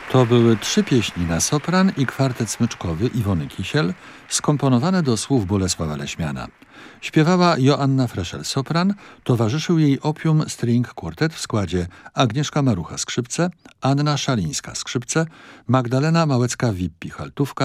To były 3 pieśni na sopran i kwartet smyczkowy Iwony Kisiel, skomponowane do słów Bolesława Leśmiana. Śpiewała Joanna Freszel-sopran, towarzyszył jej Opium String Quartet w składzie Agnieszka Marucha skrzypce, Anna Szalińska skrzypce, Magdalena Małecka-Wippi haltówka,